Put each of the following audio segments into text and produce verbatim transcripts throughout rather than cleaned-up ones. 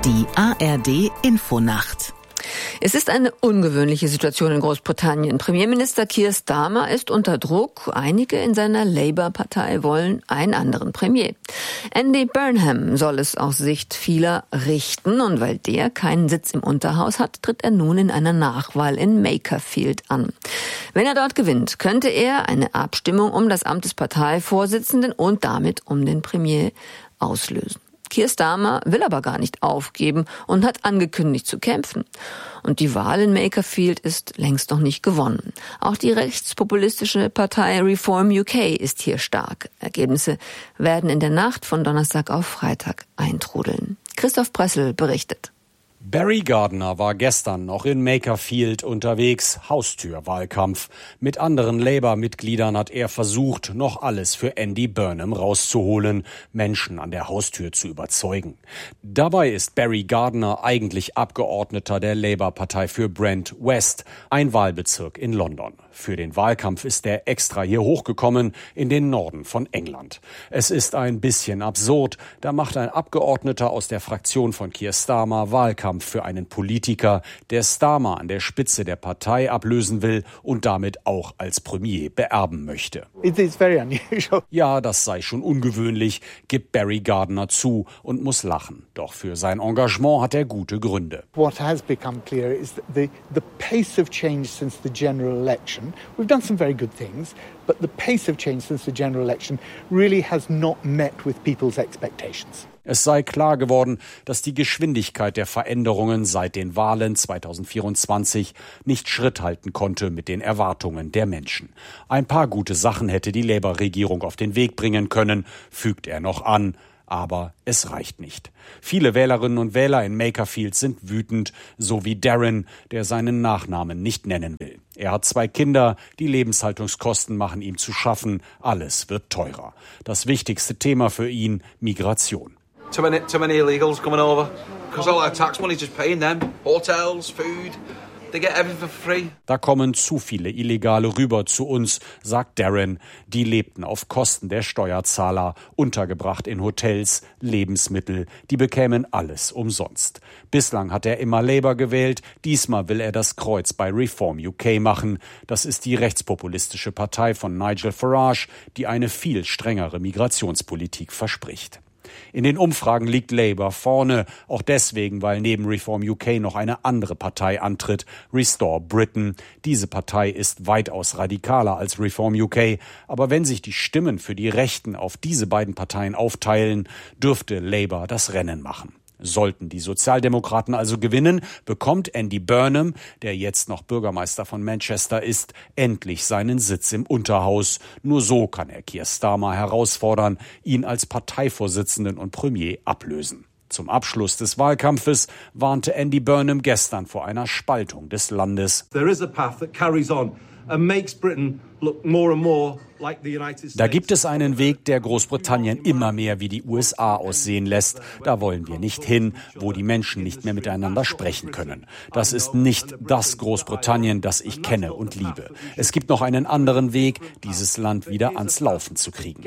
Die A R D-Infonacht. Es ist eine ungewöhnliche Situation in Großbritannien. Premierminister Keir Starmer ist unter Druck. Einige in seiner Labour-Partei wollen einen anderen Premier. Andy Burnham soll es aus Sicht vieler richten. Und weil der keinen Sitz im Unterhaus hat, tritt er nun in einer Nachwahl in Makerfield an. Wenn er dort gewinnt, könnte er eine Abstimmung um das Amt des Parteivorsitzenden und damit um den Premier auslösen. Keir Starmer will aber gar nicht aufgeben und hat angekündigt zu kämpfen. Und die Wahl in Makerfield ist längst noch nicht gewonnen. Auch die rechtspopulistische Partei Reform U K ist hier stark. Ergebnisse werden in der Nacht von Donnerstag auf Freitag eintrudeln. Christoph Pressel berichtet. Barry Gardiner war gestern noch in Makerfield unterwegs, Haustürwahlkampf. Mit anderen Labour-Mitgliedern hat er versucht, noch alles für Andy Burnham rauszuholen, Menschen an der Haustür zu überzeugen. Dabei ist Barry Gardiner eigentlich Abgeordneter der Labour-Partei für Brent West, ein Wahlbezirk in London. Für den Wahlkampf ist er extra hier hochgekommen, in den Norden von England. Es ist ein bisschen absurd, da macht ein Abgeordneter aus der Fraktion von Keir Starmer Wahlkampf für einen Politiker, der Starmer an der Spitze der Partei ablösen will und damit auch als Premier beerben möchte. It is very unusual. Ja, das sei schon ungewöhnlich, gibt Barry Gardiner zu und muss lachen. Doch für sein Engagement hat er gute Gründe. What has become clear is that the, the pace of change since the general election, we've done some very good things, but the pace of change since the general election really has not met with people's expectations. Es sei klar geworden, dass die Geschwindigkeit der Veränderungen seit den Wahlen zweitausendvierundzwanzig nicht Schritt halten konnte mit den Erwartungen der Menschen. Ein paar gute Sachen hätte die Labour-Regierung auf den Weg bringen können, fügt er noch an. Aber es reicht nicht. Viele Wählerinnen und Wähler in Makerfield sind wütend, so wie Darren, der seinen Nachnamen nicht nennen will. Er hat zwei Kinder, die Lebenshaltungskosten machen ihm zu schaffen, alles wird teurer. Das wichtigste Thema für ihn, Migration. Too many, too many illegals coming over, because all our tax money is just paying them, hotels, food. They get everything for free. Da kommen zu viele Illegale rüber zu uns, sagt Darren. Die lebten auf Kosten der Steuerzahler, untergebracht in Hotels, Lebensmittel. Die bekämen alles umsonst. Bislang hat er immer Labour gewählt. Diesmal will er das Kreuz bei Reform U K machen. Das ist die rechtspopulistische Partei von Nigel Farage, die eine viel strengere Migrationspolitik verspricht. In den Umfragen liegt Labour vorne, auch deswegen, weil neben Reform U K noch eine andere Partei antritt, Restore Britain. Diese Partei ist weitaus radikaler als Reform U K, aber wenn sich die Stimmen für die Rechten auf diese beiden Parteien aufteilen, dürfte Labour das Rennen machen. Sollten die Sozialdemokraten also gewinnen, bekommt Andy Burnham, der jetzt noch Bürgermeister von Manchester ist, endlich seinen Sitz im Unterhaus. Nur so kann er Keir Starmer herausfordern, ihn als Parteivorsitzenden und Premier ablösen. Zum Abschluss des Wahlkampfes warnte Andy Burnham gestern vor einer Spaltung des Landes. There is a path that carries on and makes Britain look more and more like the United States. Da gibt es einen Weg, der Großbritannien immer mehr wie die U S A aussehen lässt. Da wollen wir nicht hin, wo die Menschen nicht mehr miteinander sprechen können. Das ist nicht das Großbritannien, das ich kenne und liebe. Es gibt noch einen anderen Weg, dieses Land wieder ans Laufen zu kriegen.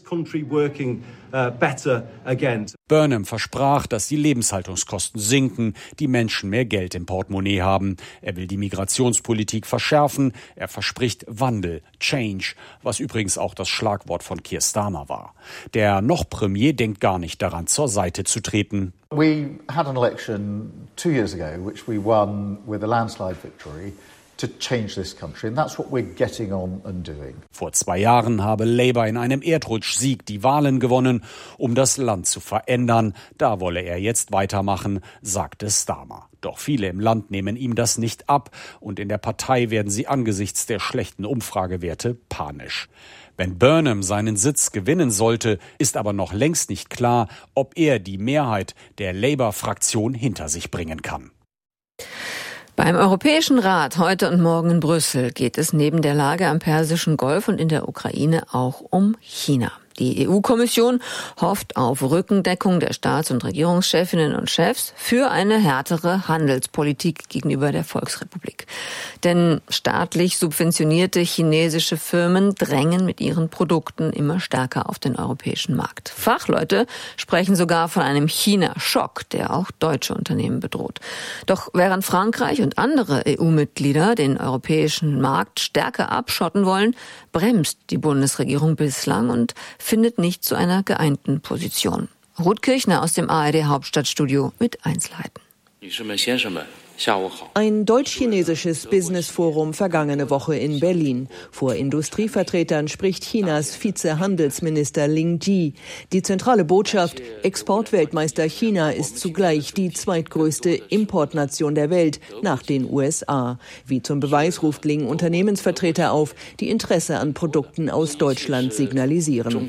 Burnham versprach, dass die Lebenshaltungskosten sinken, die Menschen mehr Geld im Portemonnaie haben. Er will die Migrationspolitik verschärfen. Er verspricht Wandel, Change, was übrigens auch das Schlagwort von Keir Starmer war. Der noch Premier denkt gar nicht daran, zur Seite zu treten. We had an election two years ago, which we won with a landslide victory, to change this country, and that's what we're getting on and doing. Vor zwei Jahren habe Labour in einem Erdrutschsieg die Wahlen gewonnen, um das Land zu verändern. Da wolle er jetzt weitermachen, sagte Starmer. Doch viele im Land nehmen ihm das nicht ab und in der Partei werden sie angesichts der schlechten Umfragewerte panisch. Wenn Burnham seinen Sitz gewinnen sollte, ist aber noch längst nicht klar, ob er die Mehrheit der Labour-Fraktion hinter sich bringen kann. Beim Europäischen Rat heute und morgen in Brüssel geht es neben der Lage am Persischen Golf und in der Ukraine auch um China. Die E U-Kommission hofft auf Rückendeckung der Staats- und Regierungschefinnen und Chefs für eine härtere Handelspolitik gegenüber der Volksrepublik. Denn staatlich subventionierte chinesische Firmen drängen mit ihren Produkten immer stärker auf den europäischen Markt. Fachleute sprechen sogar von einem China-Schock, der auch deutsche Unternehmen bedroht. Doch während Frankreich und andere E U-Mitglieder den europäischen Markt stärker abschotten wollen, bremst die Bundesregierung bislang und findet nicht zu einer geeinten Position. Ruth Kirchner aus dem A R D-Hauptstadtstudio mit Einzelheiten. Ein deutsch-chinesisches Business-Forum vergangene Woche in Berlin. Vor Industrievertretern spricht Chinas Vize-Handelsminister Ling Ji. Die zentrale Botschaft: Exportweltmeister China ist zugleich die zweitgrößte Importnation der Welt nach den U S A. Wie zum Beweis ruft Ling Unternehmensvertreter auf, die Interesse an Produkten aus Deutschland signalisieren.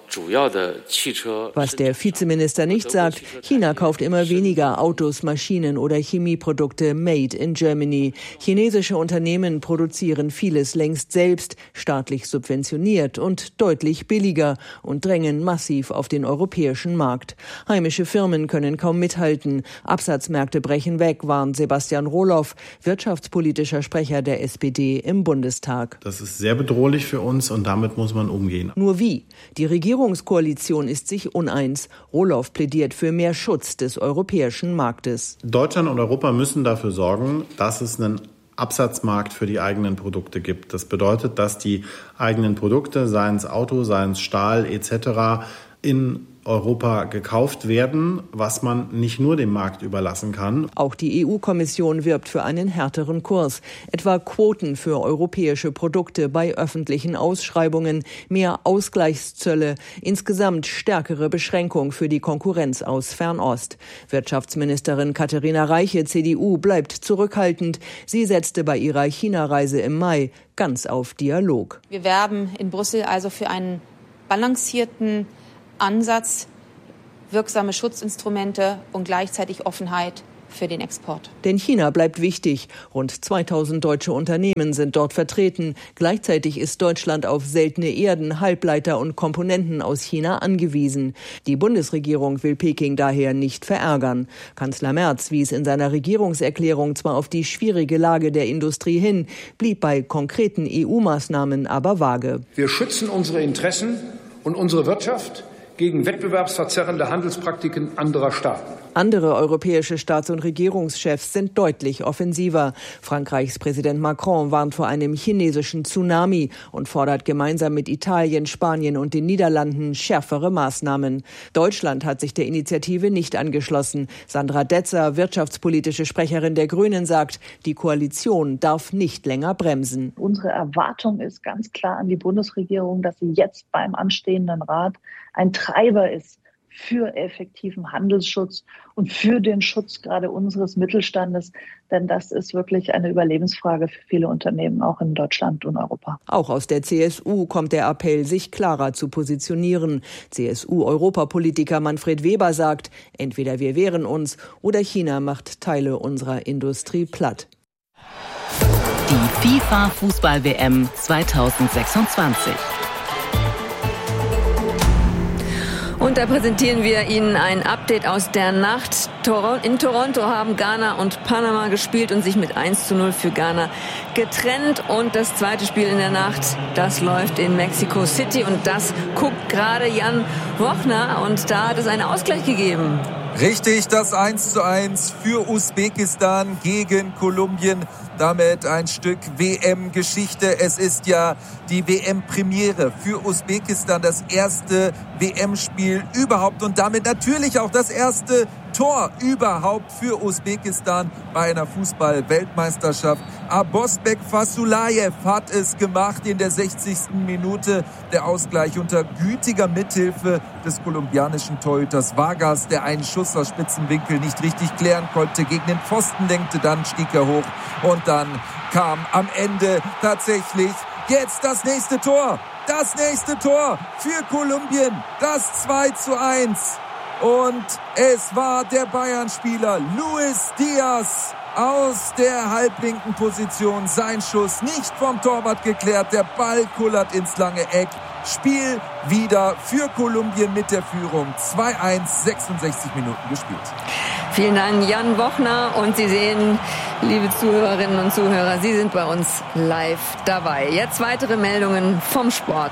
Was der Vizeminister nicht sagt: China kauft immer weniger Autos, Maschinen oder Chemieprodukte made in Germany. Chinesische Unternehmen produzieren vieles längst selbst, staatlich subventioniert und deutlich billiger und drängen massiv auf den europäischen Markt. Heimische Firmen können kaum mithalten. Absatzmärkte brechen weg, warnt Sebastian Rohloff, wirtschaftspolitischer Sprecher der S P D im Bundestag. Das ist sehr bedrohlich für uns und damit muss man umgehen. Nur wie? Die Regierungskoalition ist sich uneins. Rohloff plädiert für mehr Schutz des europäischen Marktes. Deutschland und Europa müssen dafür sorgen, dass es einen Absatzmarkt für die eigenen Produkte gibt. Das bedeutet, dass die eigenen Produkte, seien es Auto, seien es Stahl et cetera, in Europa gekauft werden, was man nicht nur dem Markt überlassen kann. Auch die E U-Kommission wirbt für einen härteren Kurs. Etwa Quoten für europäische Produkte bei öffentlichen Ausschreibungen, mehr Ausgleichszölle, insgesamt stärkere Beschränkung für die Konkurrenz aus Fernost. Wirtschaftsministerin Katharina Reiche, C D U, bleibt zurückhaltend. Sie setzte bei ihrer China-Reise im Mai ganz auf Dialog. Wir werben in Brüssel also für einen balancierten Ansatz, wirksame Schutzinstrumente und gleichzeitig Offenheit für den Export. Denn China bleibt wichtig. Rund zweitausend deutsche Unternehmen sind dort vertreten. Gleichzeitig ist Deutschland auf seltene Erden, Halbleiter und Komponenten aus China angewiesen. Die Bundesregierung will Peking daher nicht verärgern. Kanzler Merz wies in seiner Regierungserklärung zwar auf die schwierige Lage der Industrie hin, blieb bei konkreten E U-Maßnahmen aber vage. Wir schützen unsere Interessen und unsere Wirtschaft gegen wettbewerbsverzerrende Handelspraktiken anderer Staaten. Andere europäische Staats- und Regierungschefs sind deutlich offensiver. Frankreichs Präsident Macron warnt vor einem chinesischen Tsunami und fordert gemeinsam mit Italien, Spanien und den Niederlanden schärfere Maßnahmen. Deutschland hat sich der Initiative nicht angeschlossen. Sandra Detzer, wirtschaftspolitische Sprecherin der Grünen, sagt, die Koalition darf nicht länger bremsen. Unsere Erwartung ist ganz klar an die Bundesregierung, dass sie jetzt beim anstehenden Rat ein Treiber ist für effektiven Handelsschutz und für den Schutz gerade unseres Mittelstandes. Denn das ist wirklich eine Überlebensfrage für viele Unternehmen, auch in Deutschland und Europa. Auch aus der C S U kommt der Appell, sich klarer zu positionieren. C S U-Europapolitiker Manfred Weber sagt, entweder wir wehren uns oder China macht Teile unserer Industrie platt. Die FIFA-Fußball-W M zweitausendsechsundzwanzig. Und da präsentieren wir Ihnen ein Update aus der Nacht. In Toronto haben Ghana und Panama gespielt und sich mit eins zu null für Ghana getrennt. Und das zweite Spiel in der Nacht, das läuft in Mexico City. Und das guckt gerade Jan Wochner. Und da hat es einen Ausgleich gegeben. Richtig, das eins zu eins für Usbekistan gegen Kolumbien. Damit ein Stück W M-Geschichte. Es ist ja die W M-Premiere für Usbekistan, das erste W M-Spiel überhaupt und damit natürlich auch das erste Tor überhaupt für Usbekistan bei einer Fußball-Weltmeisterschaft. Abosbek Fasulayev hat es gemacht in der sechzigsten Minute. Der Ausgleich unter gütiger Mithilfe des kolumbianischen Torhüters Vargas, der einen Schuss aus Spitzenwinkel nicht richtig klären konnte, gegen den Pfosten lenkte, dann stieg er hoch und dann kam am Ende tatsächlich jetzt das nächste Tor. Das nächste Tor für Kolumbien, das zwei zu eins. Und es war der Bayern-Spieler Luis Diaz aus der halblinken Position. Sein Schuss nicht vom Torwart geklärt. Der Ball kullert ins lange Eck. Spiel wieder für Kolumbien mit der Führung. zwei eins, sechsundsechzig Minuten gespielt. Vielen Dank, Jan Bochner. Und Sie sehen, liebe Zuhörerinnen und Zuhörer, Sie sind bei uns live dabei. Jetzt weitere Meldungen vom Sport.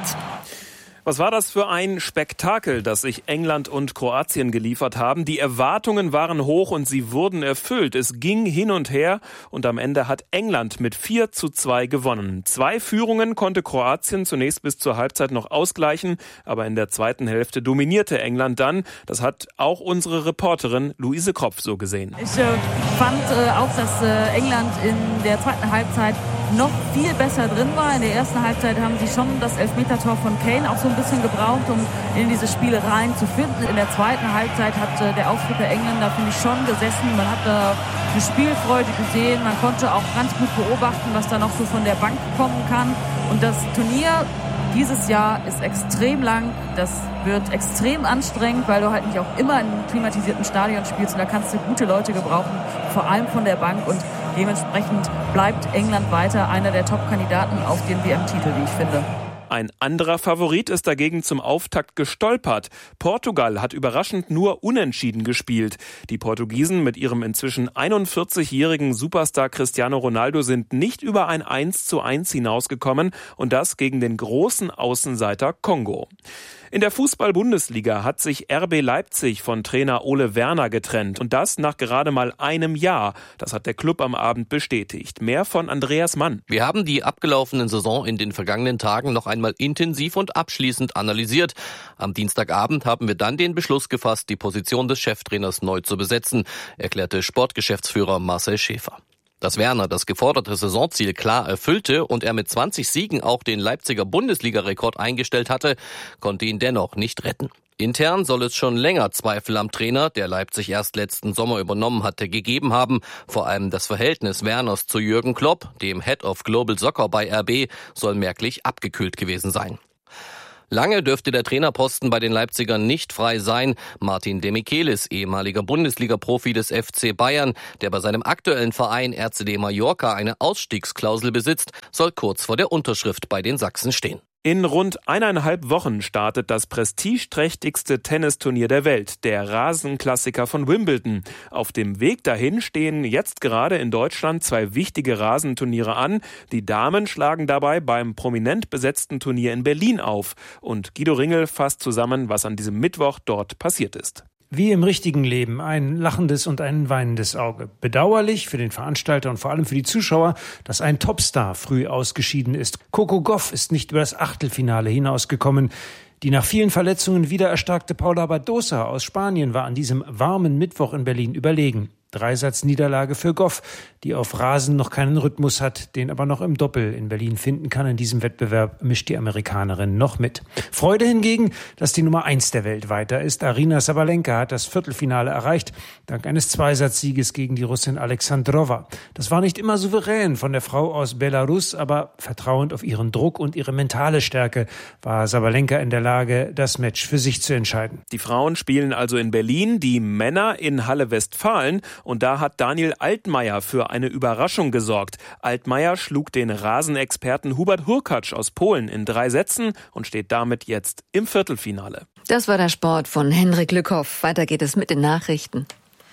Was war das für ein Spektakel, das sich England und Kroatien geliefert haben? Die Erwartungen waren hoch und sie wurden erfüllt. Es ging hin und her und am Ende hat England mit vier zu zwei gewonnen. Zwei Führungen konnte Kroatien zunächst bis zur Halbzeit noch ausgleichen, aber in der zweiten Hälfte dominierte England dann. Das hat auch unsere Reporterin Luise Kropf so gesehen. Ich äh, fand äh, auch, dass äh, England in der zweiten Halbzeit noch viel besser drin war. In der ersten Halbzeit haben sie schon das Elfmetertor von Kane auch so ein bisschen gebraucht, um in diese Spiele reinzufinden. In der zweiten Halbzeit hat äh, der Auftritt der Engländer, finde ich, schon gesessen. Man hat da äh, eine Spielfreude gesehen. Man konnte auch ganz gut beobachten, was da noch so von der Bank kommen kann. Und das Turnier dieses Jahr ist extrem lang. Das wird extrem anstrengend, weil du halt nicht auch immer in einem klimatisierten Stadion spielst. Und da kannst du gute Leute gebrauchen, vor allem von der Bank. Und dementsprechend bleibt England weiter einer der Top-Kandidaten auf den W M-Titel, wie ich finde. Ein anderer Favorit ist dagegen zum Auftakt gestolpert. Portugal hat überraschend nur unentschieden gespielt. Die Portugiesen mit ihrem inzwischen einundvierzigjährigen Superstar Cristiano Ronaldo sind nicht über ein eins zu eins hinausgekommen und das gegen den großen Außenseiter Kongo. In der Fußball-Bundesliga hat sich R B Leipzig von Trainer Ole Werner getrennt und das nach gerade mal einem Jahr. Das hat der Club am Abend bestätigt. Mehr von Andreas Mann. Wir haben die abgelaufene Saison in den vergangenen Tagen noch einmal intensiv und abschließend analysiert. Am Dienstagabend haben wir dann den Beschluss gefasst, die Position des Cheftrainers neu zu besetzen, erklärte Sportgeschäftsführer Marcel Schäfer. Dass Werner das geforderte Saisonziel klar erfüllte und er mit zwanzig Siegen auch den Leipziger Bundesliga-Rekord eingestellt hatte, konnte ihn dennoch nicht retten. Intern soll es schon länger Zweifel am Trainer, der Leipzig erst letzten Sommer übernommen hatte, gegeben haben. Vor allem das Verhältnis Werners zu Jürgen Klopp, dem Head of Global Soccer bei R B, soll merklich abgekühlt gewesen sein. Lange dürfte der Trainerposten bei den Leipzigern nicht frei sein. Martin de Michelis, ehemaliger Bundesliga-Profi des F C Bayern, der bei seinem aktuellen Verein R C D Mallorca eine Ausstiegsklausel besitzt, soll kurz vor der Unterschrift bei den Sachsen stehen. In rund eineinhalb Wochen startet das prestigeträchtigste Tennisturnier der Welt, der Rasenklassiker von Wimbledon. Auf dem Weg dahin stehen jetzt gerade in Deutschland zwei wichtige Rasenturniere an. Die Damen schlagen dabei beim prominent besetzten Turnier in Berlin auf. Und Guido Ringel fasst zusammen, was an diesem Mittwoch dort passiert ist. Wie im richtigen Leben, ein lachendes und ein weinendes Auge. Bedauerlich für den Veranstalter und vor allem für die Zuschauer, dass ein Topstar früh ausgeschieden ist. Coco Gauff ist nicht über das Achtelfinale hinausgekommen. Die nach vielen Verletzungen wieder erstarkte Paula Badosa aus Spanien war an diesem warmen Mittwoch in Berlin überlegen. Dreisatz-Niederlage für Gauff, die auf Rasen noch keinen Rhythmus hat, den aber noch im Doppel in Berlin finden kann. In diesem Wettbewerb mischt die Amerikanerin noch mit. Freude hingegen, dass die Nummer eins der Welt weiter ist. Aryna Sabalenka hat das Viertelfinale erreicht, dank eines Zweisatz-Sieges gegen die Russin Alexandrova. Das war nicht immer souverän von der Frau aus Belarus, aber vertrauend auf ihren Druck und ihre mentale Stärke war Sabalenka in der Lage, das Match für sich zu entscheiden. Die Frauen spielen also in Berlin, die Männer in Halle Westfalen. Und da hat Daniel Altmaier für eine Überraschung gesorgt. Altmaier schlug den Rasenexperten Hubert Hurkacz aus Polen in drei Sätzen und steht damit jetzt im Viertelfinale. Das war der Sport von Henrik Lückhoff. Weiter geht es mit den Nachrichten.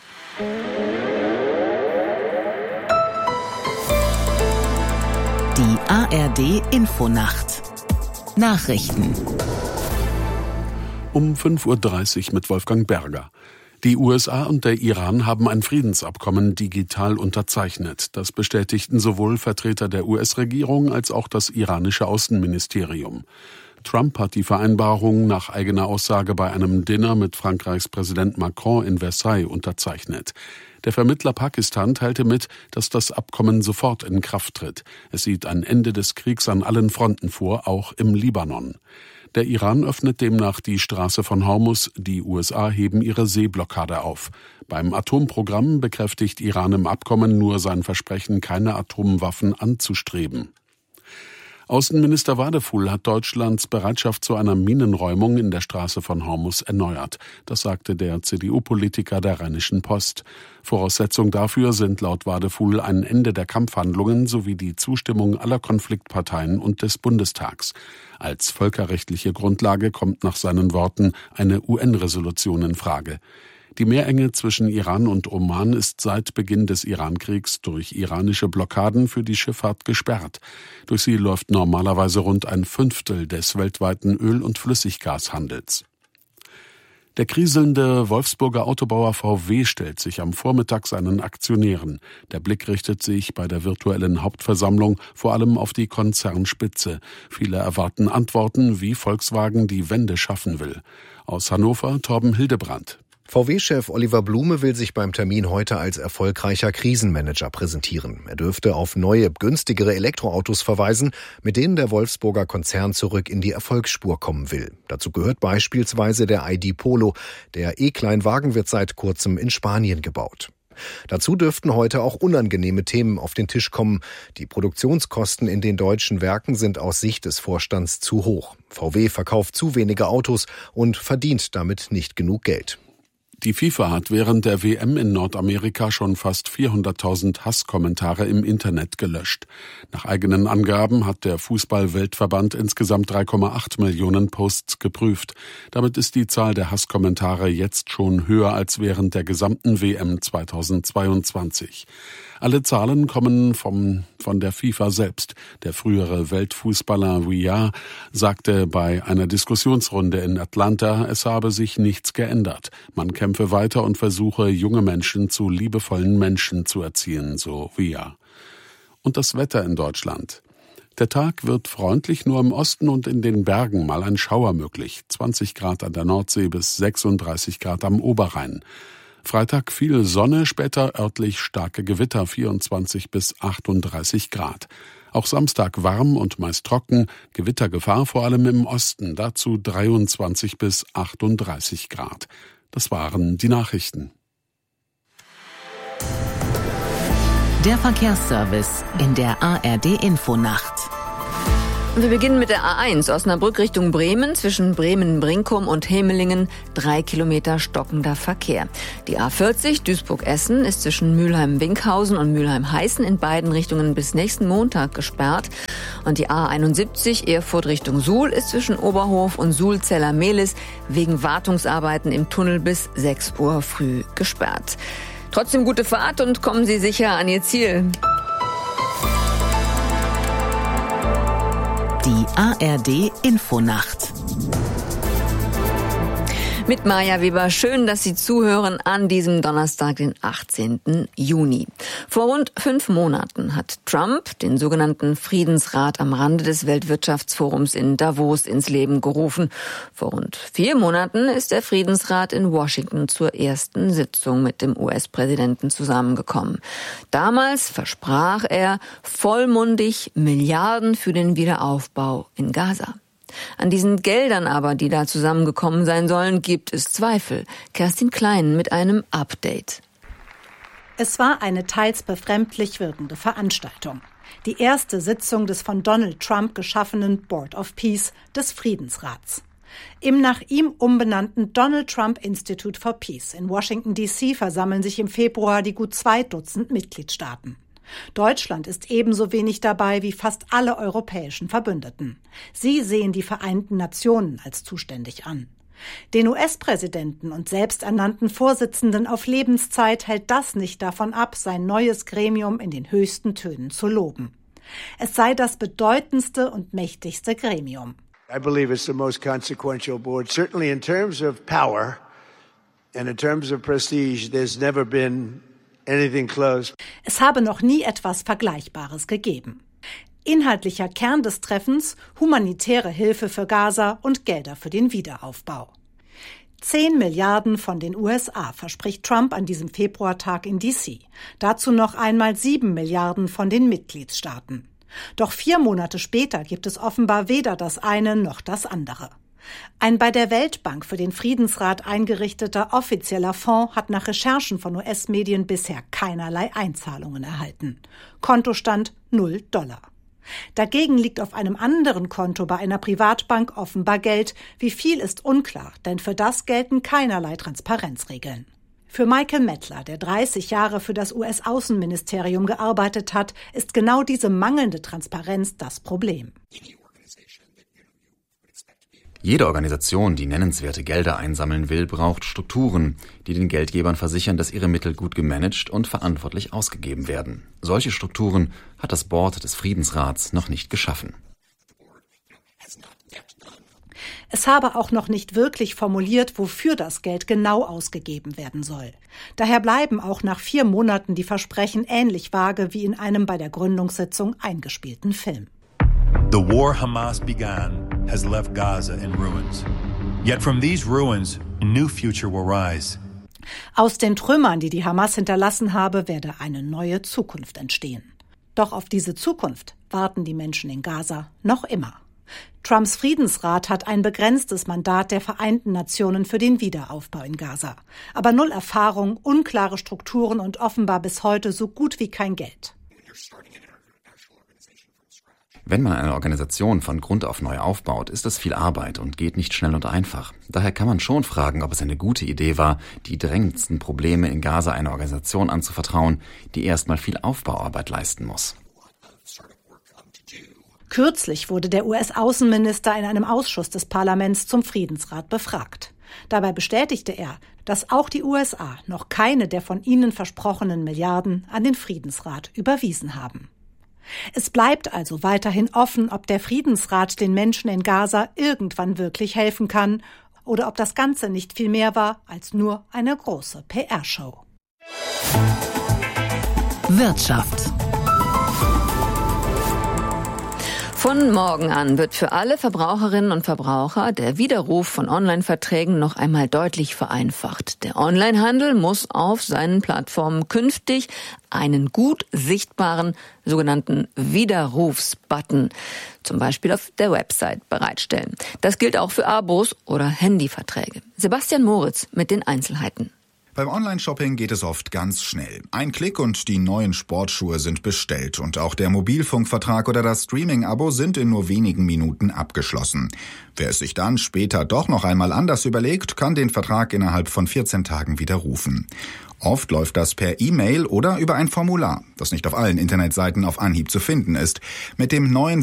Die A R D-Infonacht. Nachrichten. Um fünf Uhr dreißig mit Wolfgang Berger. Die U S A und der Iran haben ein Friedensabkommen digital unterzeichnet. Das bestätigten sowohl Vertreter der U S-Regierung als auch das iranische Außenministerium. Trump hat die Vereinbarung nach eigener Aussage bei einem Dinner mit Frankreichs Präsident Macron in Versailles unterzeichnet. Der Vermittler Pakistan teilte mit, dass das Abkommen sofort in Kraft tritt. Es sieht ein Ende des Kriegs an allen Fronten vor, auch im Libanon. Der Iran öffnet demnach die Straße von Hormuz, die U S A heben ihre Seeblockade auf. Beim Atomprogramm bekräftigt Iran im Abkommen nur sein Versprechen, keine Atomwaffen anzustreben. Außenminister Wadefuhl hat Deutschlands Bereitschaft zu einer Minenräumung in der Straße von Hormuz erneuert. Das sagte der C D U-Politiker der Rheinischen Post. Voraussetzung dafür sind laut Wadefuhl ein Ende der Kampfhandlungen sowie die Zustimmung aller Konfliktparteien und des Bundestags. Als völkerrechtliche Grundlage kommt nach seinen Worten eine U N-Resolution in Frage. Die Meerenge zwischen Iran und Oman ist seit Beginn des Irankriegs durch iranische Blockaden für die Schifffahrt gesperrt. Durch sie läuft normalerweise rund ein Fünftel des weltweiten Öl- und Flüssiggashandels. Der kriselnde Wolfsburger Autobauer V W stellt sich am Vormittag seinen Aktionären. Der Blick richtet sich bei der virtuellen Hauptversammlung vor allem auf die Konzernspitze. Viele erwarten Antworten, wie Volkswagen die Wende schaffen will. Aus Hannover Torben Hildebrandt. V W-Chef Oliver Blume will sich beim Termin heute als erfolgreicher Krisenmanager präsentieren. Er dürfte auf neue, günstigere Elektroautos verweisen, mit denen der Wolfsburger Konzern zurück in die Erfolgsspur kommen will. Dazu gehört beispielsweise der I D Polo. Der E-Kleinwagen wird seit kurzem in Spanien gebaut. Dazu dürften heute auch unangenehme Themen auf den Tisch kommen. Die Produktionskosten in den deutschen Werken sind aus Sicht des Vorstands zu hoch. V W verkauft zu wenige Autos und verdient damit nicht genug Geld. Die FIFA hat während der W M in Nordamerika schon fast vierhunderttausend Hasskommentare im Internet gelöscht. Nach eigenen Angaben hat der Fußball-Weltverband insgesamt drei Komma acht Millionen Posts geprüft. Damit ist die Zahl der Hasskommentare jetzt schon höher als während der gesamten W M zweitausendzweiundzwanzig. Alle Zahlen kommen vom, von der FIFA selbst. Der frühere Weltfußballer Weah sagte bei einer Diskussionsrunde in Atlanta, es habe sich nichts geändert. Man kämpfe weiter und versuche, junge Menschen zu liebevollen Menschen zu erziehen, so Weah. Und das Wetter in Deutschland. Der Tag wird freundlich, nur im Osten und in den Bergen mal ein Schauer möglich. zwanzig Grad an der Nordsee bis sechsunddreißig Grad am Oberrhein. Freitag viel Sonne, später örtlich starke Gewitter, vierundzwanzig bis achtunddreißig Grad. Auch Samstag warm und meist trocken, Gewittergefahr vor allem im Osten, dazu dreiundzwanzig bis achtunddreißig Grad. Das waren die Nachrichten. Der Verkehrsservice in der A R D-Infonacht. Wir beginnen mit der A eins, Osnabrück Richtung Bremen, zwischen Bremen-Brinkum und Hemelingen, drei Kilometer stockender Verkehr. Die A vierzig, Duisburg-Essen, ist zwischen Mülheim-Winkhausen und Mülheim-Heißen in beiden Richtungen bis nächsten Montag gesperrt. Und die A einundsiebzig, Erfurt Richtung Suhl, ist zwischen Oberhof und Suhl-Zeller-Mehlis wegen Wartungsarbeiten im Tunnel bis sechs Uhr früh gesperrt. Trotzdem gute Fahrt und kommen Sie sicher an Ihr Ziel. Die A R D-Infonacht. Mit Maja Weber. Schön, dass Sie zuhören an diesem Donnerstag, den achtzehnten Juni. Vor rund fünf Monaten hat Trump den sogenannten Friedensrat am Rande des Weltwirtschaftsforums in Davos ins Leben gerufen. Vor rund vier Monaten ist der Friedensrat in Washington zur ersten Sitzung mit dem U S-Präsidenten zusammengekommen. Damals versprach er vollmundig Milliarden für den Wiederaufbau in Gaza. An diesen Geldern aber, die da zusammengekommen sein sollen, gibt es Zweifel. Kerstin Klein mit einem Update. Es war eine teils befremdlich wirkende Veranstaltung. Die erste Sitzung des von Donald Trump geschaffenen Board of Peace, des Friedensrats. Im nach ihm umbenannten Donald Trump Institute for Peace in Washington D C versammeln sich im Februar die gut zwei Dutzend Mitgliedstaaten. Deutschland ist ebenso wenig dabei wie fast alle europäischen Verbündeten. Sie sehen die Vereinten Nationen als zuständig an. Den U S-Präsidenten und selbsternannten Vorsitzenden auf Lebenszeit hält das nicht davon ab, sein neues Gremium in den höchsten Tönen zu loben. Es sei das bedeutendste und mächtigste Gremium. I believe it's the most consequential board, certainly in terms of power and in terms of prestige. There's never been anything close. Es habe noch nie etwas Vergleichbares gegeben. Inhaltlicher Kern des Treffens: humanitäre Hilfe für Gaza und Gelder für den Wiederaufbau. Zehn Milliarden von den U S A verspricht Trump an diesem Februartag in D C. Dazu noch einmal sieben Milliarden von den Mitgliedstaaten. Doch vier Monate später gibt es offenbar weder das eine noch das andere. Ein bei der Weltbank für den Friedensrat eingerichteter offizieller Fonds hat nach Recherchen von U S-Medien bisher keinerlei Einzahlungen erhalten. Kontostand null Dollar. Dagegen liegt auf einem anderen Konto bei einer Privatbank offenbar Geld. Wie viel ist unklar, denn für das gelten keinerlei Transparenzregeln. Für Michael Mettler, der dreißig Jahre für das U S-Außenministerium gearbeitet hat, ist genau diese mangelnde Transparenz das Problem. Jede Organisation, die nennenswerte Gelder einsammeln will, braucht Strukturen, die den Geldgebern versichern, dass ihre Mittel gut gemanagt und verantwortlich ausgegeben werden. Solche Strukturen hat das Board des Friedensrats noch nicht geschaffen. Es habe auch noch nicht wirklich formuliert, wofür das Geld genau ausgegeben werden soll. Daher bleiben auch nach vier Monaten die Versprechen ähnlich vage wie in einem bei der Gründungssitzung eingespielten Film. The war Hamas began has left Gaza in ruins. Yet from these ruins, a new future will rise. Aus den Trümmern, die die Hamas hinterlassen habe, werde eine neue Zukunft entstehen. Doch auf diese Zukunft warten die Menschen in Gaza noch immer. Trumps Friedensrat hat ein begrenztes Mandat der Vereinten Nationen für den Wiederaufbau in Gaza. Aber null Erfahrung, unklare Strukturen und offenbar bis heute so gut wie kein Geld. Wenn man eine Organisation von Grund auf neu aufbaut, ist das viel Arbeit und geht nicht schnell und einfach. Daher kann man schon fragen, ob es eine gute Idee war, die drängendsten Probleme in Gaza einer Organisation anzuvertrauen, die erstmal viel Aufbauarbeit leisten muss. Kürzlich wurde der U S-Außenminister in einem Ausschuss des Parlaments zum Friedensrat befragt. Dabei bestätigte er, dass auch die U S A noch keine der von ihnen versprochenen Milliarden an den Friedensrat überwiesen haben. Es bleibt also weiterhin offen, ob der Friedensrat den Menschen in Gaza irgendwann wirklich helfen kann oder ob das Ganze nicht viel mehr war als nur eine große P R-Show. Wirtschaft. Von morgen an wird für alle Verbraucherinnen und Verbraucher der Widerruf von Online-Verträgen noch einmal deutlich vereinfacht. Der Onlinehandel muss auf seinen Plattformen künftig einen gut sichtbaren sogenannten Widerrufsbutton, zum Beispiel auf der Website, bereitstellen. Das gilt auch für Abos oder Handyverträge. Sebastian Moritz mit den Einzelheiten. Beim Online-Shopping geht es oft ganz schnell. Ein Klick und die neuen Sportschuhe sind bestellt und auch der Mobilfunkvertrag oder das Streaming-Abo sind in nur wenigen Minuten abgeschlossen. Wer es sich dann später doch noch einmal anders überlegt, kann den Vertrag innerhalb von vierzehn Tagen widerrufen. Oft läuft das per E-Mail oder über ein Formular, das nicht auf allen Internetseiten auf Anhieb zu finden ist. Mit dem neuen